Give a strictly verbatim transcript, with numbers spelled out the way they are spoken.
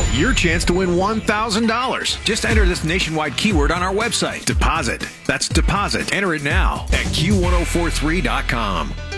your chance to win one thousand dollars. Just enter this nationwide keyword on our website, deposit. That's deposit. Enter it now at Q ten forty-three dot com.